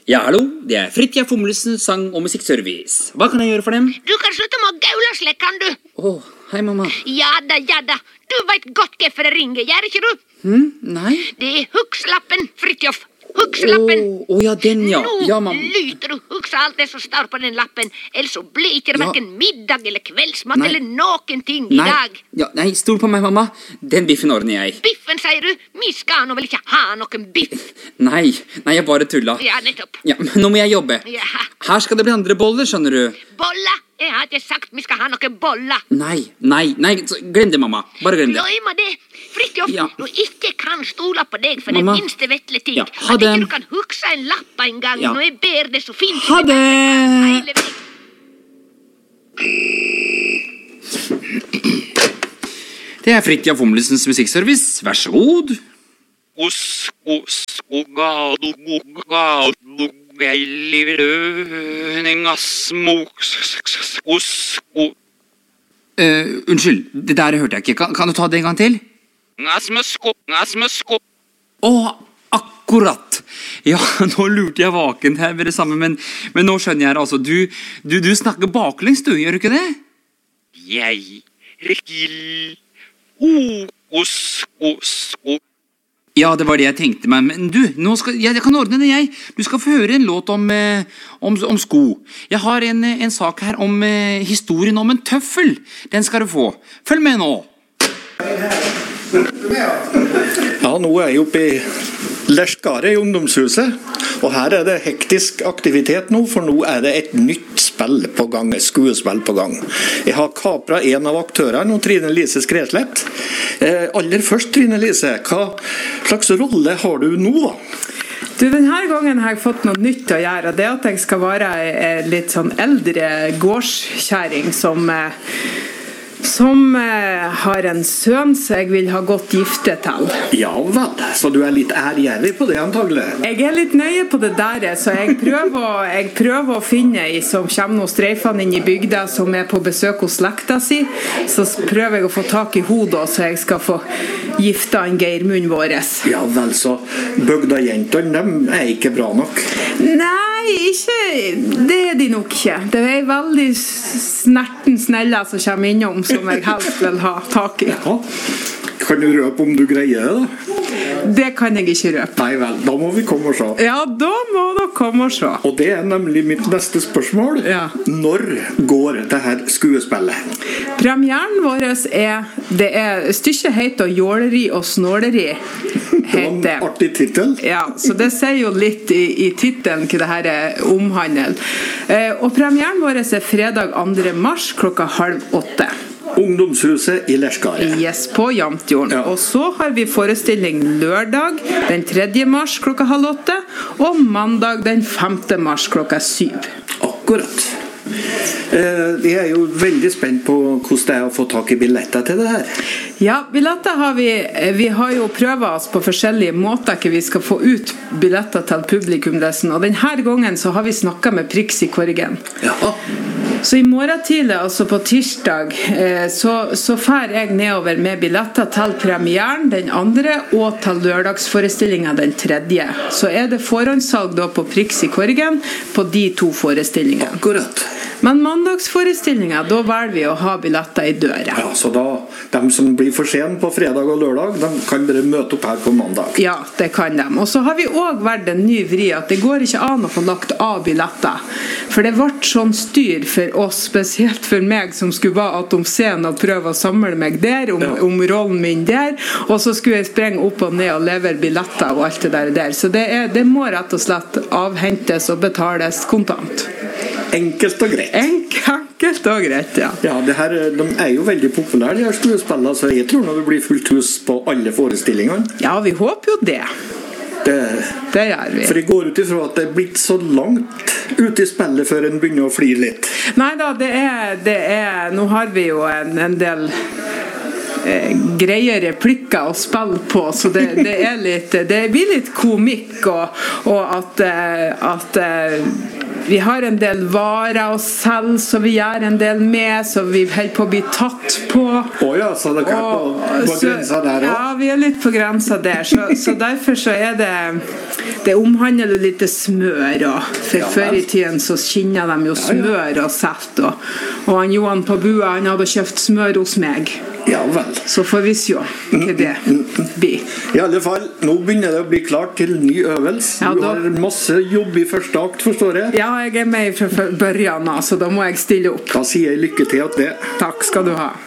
Ja, hallo, det Fridtjof Fomlesens sang- og musikkservice. Hva kan jeg gjøre for dem? Du kan slutte med å gaule, kan du? Hei, mamma. Ja da. Du vet godt hvorfor jeg ringer, gjør ikke du? Nei. Det Hugslappen, Fridtjof. Hugslappen. Ja, den, ja. Nå Ja, mamma. lyter du hugsa alt det som står på den lappen, ellers så blir ikke det Ja. hverken middag eller kveldsmat Nei. eller noen ting i dag. Nei, stol på meg, mamma. Den biffen ordner jeg. Biffen, sier du? Vi skal nå vel ikke ha noen biff? Nei, jeg bare tulla. Ja, nettopp. Ja, men nå må jeg jobbe. Ja. Her skal det bli andre boller, skjønner du. Bolla? Jeg har ikke sagt vi skal ha noen boller. Nei, så glem det, mamma. Bare glem det. Glem det. Fridtjof, Ja. du ikke kan stole på deg for Mamma. den minste vetle ting. Ja, ha At det. ikke du kan hugsa en lapp en gang Ja. når jeg ber det så fint. Ha det. Hele veien. Det Fridtjof Fomlesens musikkservice. Vær så god. Unnskyld, det der hørte jeg ikke. Kan du ta det en gang til? Akkurat. Ja, nå lurte jeg vaken her med det samme, men nå skjønner jeg det altså. Du snakker baklengs, du, gjør du ikke det? Ja, det var det jeg tenkte meg, men du, jeg kan ordne det, jeg. Du skal få høre en låt om sko. Jeg har en sak her om historien om en tøffel. Den skal du få. Følg med nå. Ja, nå er jeg oppe i Leskare i ungdomshuset, og her er det hektisk aktivitet nå, for nå er det et nytt spill på gang, et skuespill på gang. Jeg har kapret en av aktørene, Trine Lise Skreslett. Aller først, Trine Lise, hva slags rolle har du nå da? Du, denne gangen har jeg fått noe nytt å gjøre, det at jeg skal være litt sånn eldre gårdskjæring som har en sønn som jeg vil ha godt gifte til. Ja vel, så du er litt ærgjerrig på det antagelig? Jeg er litt nøye på det der, så jeg prøver å finne ei som kommer noen streifene inn i bygda som er på besøk hos slekta si, så prøver jeg å få tak i hodet så jeg skal få gifta en Geirmund våres. Ja vel, så bygdajentene, dem er ikke bra nok? Nei, det er de nok ikke. Det er veldig snerten snella som kommer innom som jeg helst vil ha tak i. Ja. Kan du røpe om du greier det da? Det kan jeg ikke røpe. Nei vel, da må vi komme og se. Ja, da må dere komme og se. Og det er nemlig mitt neste spørsmål. Ja. Når går det her skuespillet? Premieren vår stykket heter Jåleri og snåleri. En artig titel. Ja, så det sier jo litt i titelen hva det her omhandler. Og premieren vår er fredag 2. mars klokka 7:30. Ungdomshuset i Leskare. Yes, på Jamtjorden. Ja. Og så har vi forestilling lørdag den 3. mars klokka 7:30, og mandag den 5. mars klokka 7. Akkurat. Jeg er jo veldig spent på hvordan det er å få tak i billetter til det her. Ja, billetter har vi har jo prøvet oss på forskjellige måter ikke vi skal få ut billetter til publikumlessen, og denne gangen så har vi snakket med Prix i Korgen. Ja. Så i morgen tidlig, altså på tirsdag, så fer jeg nedover med billetter til premieren den 2. og til lørdagsforestillingen den 3. Så er det forhåndssalg da på Prix i Korgen på de 2 forestillingene. Akkurat. Men mandagsforestillingen, da velger vi å ha billetter i døra. Ja, så da, de som blir for sen på fredag og lørdag, de kan bare møte opp her på mandag. Ja, det kan de. Og så har vi også vært en ny vri at det går ikke an å få lagt av billetter. For det ble sånn styr for oss, spesielt for meg som skulle være at om scenen og prøve å samle meg der, om rollen min der, og så skulle jeg sprenge opp og ned og levere billetter og alt det der. Så det må rett og slett avhentes og betales kontant. Enkelt og greit. Enkelt og greit, ja. Ja, de er jo veldig populære, de her skuespillene, så jeg tror det blir fullt hus på alle forestillingene. Ja, vi håper jo det. Det gjør vi. For jeg går ut ifra at det er blitt så langt ute i spillet før en begynner å flire litt. Neida, det er nå har vi jo en del greie replikker å spille på, så det blir litt komikk og at Vi har en del varer å selge, så vi gjør en del med, så vi holder på å bli tatt på. Ja, så dere på grensa der også? Ja, vi litt på grensa der, så derfor så det omhandler jo litt smør, for før i tiden så skinner de jo smør og salt, og han Johan på bua, han hadde kjøpt smør hos meg. Ja vel. Så får vi se hva det blir. I alle fall, nå begynner det å bli klart til ny øvelse. Ja, du har masse jobb i første akt, forstår jeg? Ja, jeg med fra børjan, så da må jeg stille opp. Da sier jeg lykke til at det. Takk skal du ha.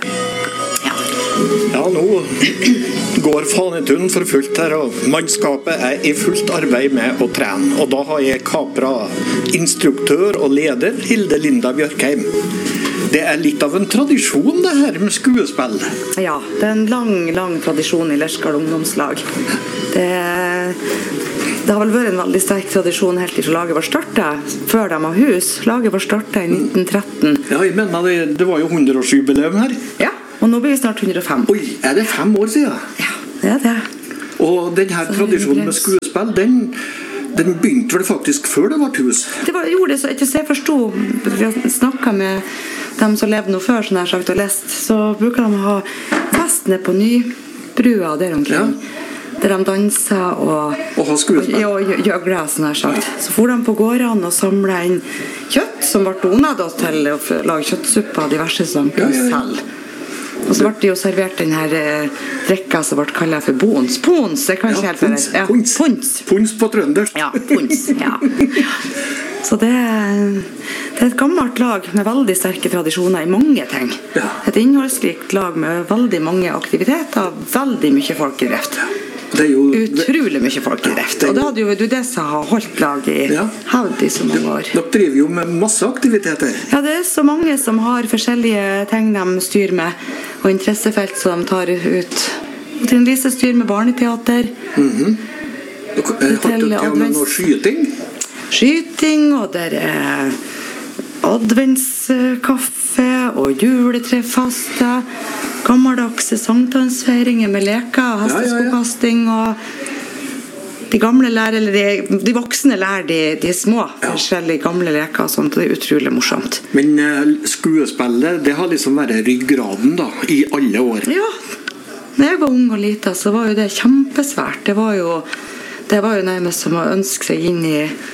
Ja, nå går Fanetun for fullt her, og mannskapet i fullt arbeid med å trene. Og da har jeg kapret instruktør og leder Hilde Linda Bjørkheim. Det litt av en tradisjon det her med skuespill. Ja, det en lang tradisjon i Lerskal ungdomslag. Det har vel vært en veldig sterk tradisjon helt til laget var startet, før de har hus. Laget var startet i 1913. Ja, jeg mener det var jo 100-årsjubileum her. Ja, og nå blir vi snart 105. Oi, det 5 år siden? Ja, det det. Og denne tradisjonen med skuespill, den begynte vel faktisk før det var hus? Det gjorde det, så etter jeg forstod, vi har snakket med dem som levde noe før, sånn her sagt, og lest, så bruker de å ha fest ned på Nybrua der omkring. Ja. Der de danser og ha skuespill. Og gjøgler, sånn her sagt. Så for de på gårdene og samlet inn kjøtt, som ble donet til å lage kjøttsuppe og diverse som selv. Og så ble det jo servert den her drekka som ble kallet for bons. Pons, det kan ikke helt være. Ja, pons. Pons på trøndersk. Ja, pons, ja. Så det et gammelt lag med veldig sterke tradisjoner i mange ting. Ja. Et innholdsrikt lag med veldig mange aktiviteter, veldig mye folk i drift. Utrolig mye folk i drift. Og det hadde jo det som har holdt lag i hevd i så mange år. Dere driver jo med masse aktiviteter. Ja, det så mange som har forskjellige ting de styrer med, og interessefelt som de tar ut. Og Trine Lise styrer med barneteater. Har du til med noe skyting? Skyting, og der adventskaffe og juletrefaste, gammeldagse sankthansfeiringer med leker og hesteskokasting, og de voksne lærer de små forskjellige gamle leker og sånt, og det utrolig morsomt. Men skuespillet, det har liksom vært ryggraden da, i alle år? Ja, når jeg var ung og liten, så var jo det kjempesvært. Det var jo nærmest som å ønske seg inn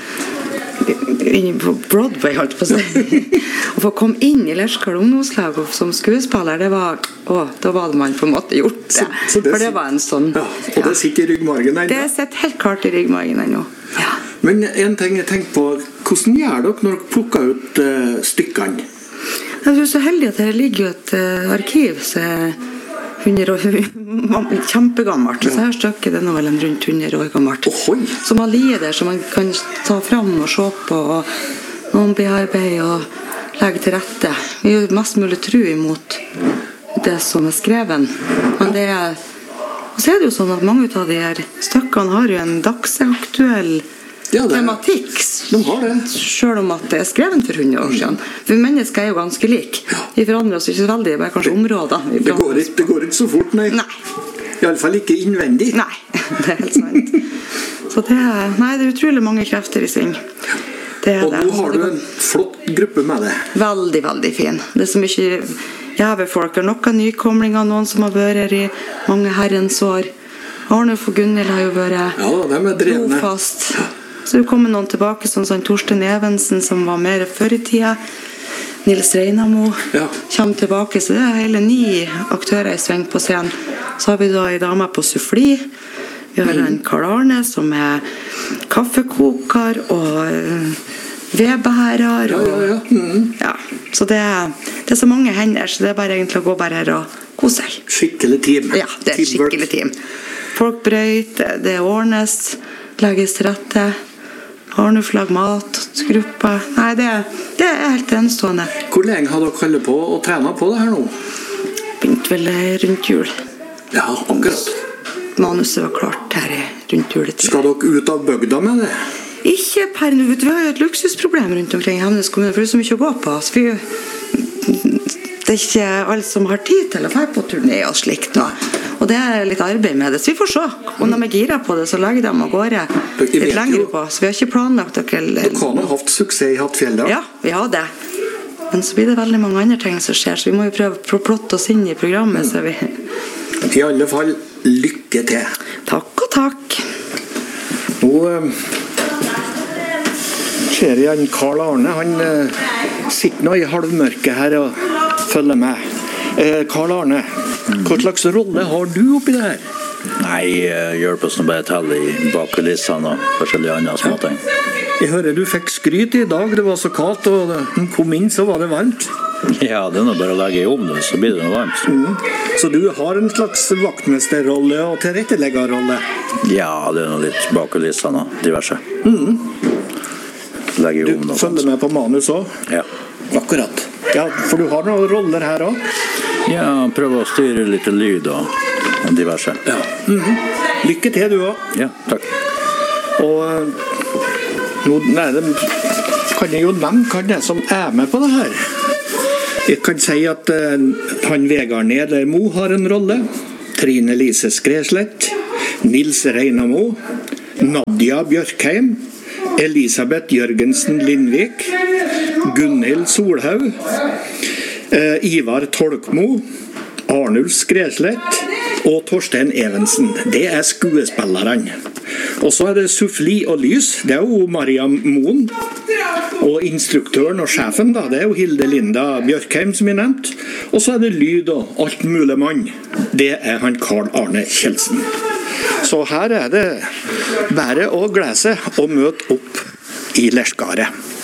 på Broadway, holdt på å si. Å få komme inn i Lerskal ungdomslag som skuespiller, da var man på en måte gjort det. For det var en sånn... Ja, og det sitter i ryggmargen ennå? Det sitter helt klart i ryggmargen ennå. Ja. Men en ting jeg tenker på, hvordan gjør dere når dere plukker ut stykkene? Jeg er så heldig at det ligger jo et arkiv, så 100 år, kjempegammelt. Så her stykket det nå vel rundt 100 år gammelt. Som man lier der, som man kan ta fram og se på, og noen bearbeider og legge til rette. Vi gjør mest mulig tro imot det som skrevet. Men og så det jo sånn at mange av de her stykkene har jo en dagsaktuell tematikk. De har det. Selv om at det skrevet for 100 år siden. For mennesker jo ganske like. Vi forandrer oss ikke så veldig, bare kanskje områder. Det går ikke så fort, nei. I alle fall ikke innvendig. Nei, det helt sant. Så det er utrolig mange krefter i sving. Og nå har du en flott gruppe med det. Veldig, veldig fin. Det så mye jæve folk. Det noen nykomlinger, noen som har vært her i mange herrens år. Arnulf og Gunnhild har jo vært trofast. Så det kommer noen tilbake, sånn Torsten Evensen, som var mer før i tida. Nils Reinamo kommer tilbake, så det hele 9 aktører i sving på scenen. Så har vi da en dame på suffli. Vi har en Karl Arne som kaffekoker og vedbærer. Så det så mange hender, så det bare egentlig å gå bare her og kose seg. Skikkelig team. Ja, det et skikkelig team. Folk brøyter, det ordnes, legges til rette. Arnulf lager mat, gruppa. Nei, det helt enestående. Hvor lenge har dere holdt på å trene på det her nå? Begynte vel rundt jul. Ja, akkurat. Manuset var klart her rundt juletid. Skal dere ut av bygda med det? Ikke per nå. Vi har jo et luksusproblem rundt omkring i Hemnes kommune, for det så mye å gå på. Det ikke alle som har tid til å være på turné og slikt. Og Og det er litt arbeid med det, så vi får se. Om de er gira på det, så legger de av gårde litt lengre på. Så vi har ikke planlagt dere. Dere har hatt suksess i Hattfjell da? Ja, vi har det. Men så blir det veldig mange andre ting som skjer, så vi må jo prøve å plotte oss inn i programmet. Så vi... I alle fall, lykke til. Takk og takk. Nå ser jeg Karl Arne, han sitter nå i halvmørket her og følger med. Karl Arne, hva slags rolle har du oppi det her? Nei, hjelper oss nå bare til i bakkulissene og forskjellige andre småting. Jeg hører du fikk skryt i dag, det var så kaldt, og da du kom inn så var det varmt. Ja, det er nå bare å legge i om det, så blir det noe varmt. Så du har en slags vaktmesterrolle og tilretteleggerrolle? Ja, det er noe litt bakkulissene og diverse. Legge i om Du noe. følger med på manus også? Ja. Akkurat. Ja, for du har noen roller her også? Ja, prøve å styre litt lyd og diverse. Ja. Lykke til du også. Ja, takk. Og nå kan jeg jo nevne hva det er som er med på det her. Jeg kan si at han Vegard Nedermo har en rolle, Trine Lise Skreslett, Nils Reinamo, Nadia Bjørkheim, Elisabeth Jørgensen Lindvik, Gunnhild Solhaug, Ivar Tolkmo, Arnulf Skreslett og Torstein Evensen. Det er skuespillerne. Og så er det Suffli og Lys, det er jo Maria Moen. Og instruktøren og sjefen da, det er jo Hilde Linda Bjørkheim som er nevnt. Og så er det lyd og alt mulig mann. Det er han Karl Arne Kjeldsen. Så her er det bare å glede seg og møte opp i Lerskaret.